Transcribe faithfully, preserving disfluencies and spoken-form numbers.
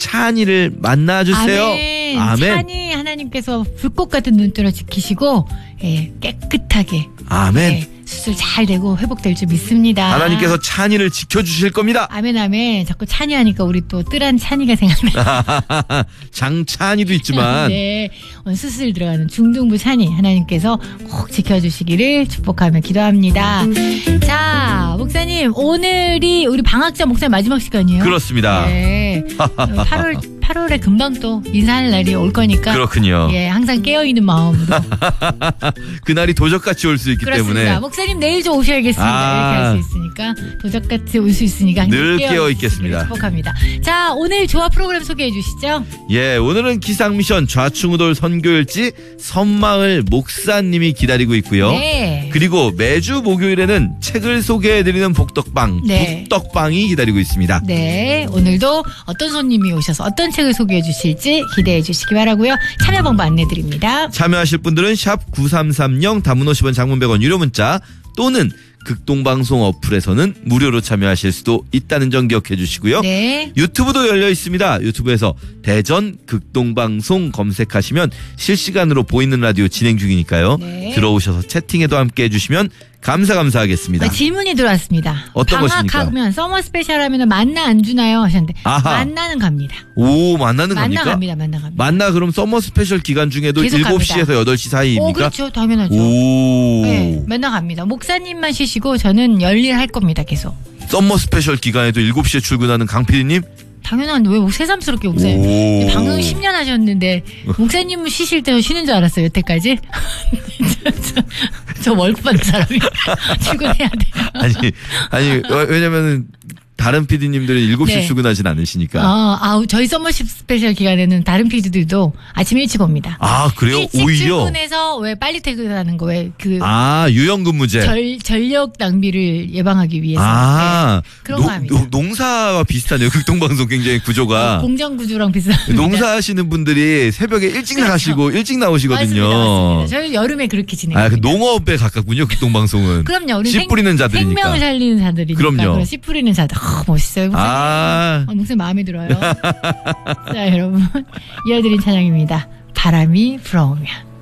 찬이를 만나주세요. 아멘. 아멘. 찬이 하나님께서 불꽃 같은 눈뜰을 지키시고 예, 깨끗하게 아멘. 예, 수술 잘 되고 회복될 줄 믿습니다. 하나님께서 찬이를 지켜주실 겁니다. 아멘 아멘. 자꾸 찬이 하니까 우리 또 뜰한 찬이가 생각나요. 장찬이도 있지만 네, 오늘 수술 들어가는 중등부 찬이 하나님께서 꼭 지켜주시기를 축복하며 기도합니다. 자, 목사님 오늘이 우리 방학자 목사님 마지막 시간이에요. 그렇습니다. 네, 팔월 팔월에 금방 또 인사할 날이 올 거니까. 그렇군요. 예, 항상 깨어있는 마음으로. 그날이 도적같이 올 수 있기 그렇습니다. 때문에. 목사님 내일 좀 오셔야겠습니다. 아. 이렇게 할 수 있으니까 도적같이 올 수 있으니까 늘 깨어 깨어 있겠습니다. 축복합니다. 자, 오늘 조화 프로그램 소개해 주시죠. 예, 오늘은 기상미션 좌충우돌 선교일지 선마을 목사님이 기다리고 있고요. 네. 그리고 매주 목요일에는 책을 소개해드리는 복덕방, 네. 북덕방이 기다리고 있습니다. 네, 오늘도 어떤 손님이 오셔서 어떤 책을 소개해 주실지 기대해 주시기 바라고요. 참여 방법 안내 드립니다. 참여하실 분들은 샵 구삼삼공 단문 오십 원 장문 백 원 유료 문자 또는 극동방송 어플에서는 무료로 참여하실 수도 있다는 점 기억해 주시고요. 네. 유튜브도 열려 있습니다. 유튜브에서 대전 극동방송 검색하시면 실시간으로 보이는 라디오 진행 중이니까요. 네. 들어오셔서 채팅에도 함께 해주시면 감사 감사하겠습니다. 아, 질문이 들어왔습니다. 어떤 것입니까? 방학하면 서머 스페셜 하면 만나 안 주나요? 하셨는데 아하. 만나는 갑니다. 오, 만나는 만나 겁니까? 갑니다. 만나 갑니다. 만나 그럼 서머 스페셜 기간 중에도 계속 일곱 시에서 여덟 시 사이입니까? 오, 그렇죠. 당연하죠. 오. 네, 맨날 갑니다. 목사님만 쉬시고 저는 열일 할 겁니다. 계속. 썸머 스페셜 기간에도 일곱 시에 출근하는 강 피디님? 당연한데 왜 새삼스럽게 목사님. 오. 방송 십 년 하셨는데 목사님은 쉬실 때 쉬는 줄 알았어요. 여태까지. 저, 저, 저 월급 받는 사람이 출근해야 돼요. 아니, 아니, 왜냐면은 다른 피디님들은 일곱 시 네. 출근하진 않으시니까. 아, 아, 저희 서머십 스페셜 기간에는 다른 피디들도 아침 일찍 옵니다. 아, 그래요? 일찍 오히려? 출근해서 왜 빨리 퇴근하는 거, 왜 그. 아, 유연근무제. 절, 전력 낭비를 예방하기 위해서. 아, 네, 그런 거 합니다. 노, 농사와 비슷하네요. 극동방송 굉장히 구조가. 공장 구조랑 비슷합니다. 농사하시는 분들이 새벽에 일찍 그렇죠. 나가시고 일찍 나오시거든요. 맞습니다, 맞습니다. 저희 여름에 그렇게 진행합니다. 아, 그 농업에 가깝군요. 극동방송은. 그럼요. 우리 씨 뿌리는 자들이니까. 생명을 살리는 자들이니까. 그럼요. 씨 뿌리는 자들. 아, 멋있어요. 목사님. 아. 아, 목사님 마음에 들어요. 자, 여러분. 이어드린 찬양입니다. 바람이 불어오면.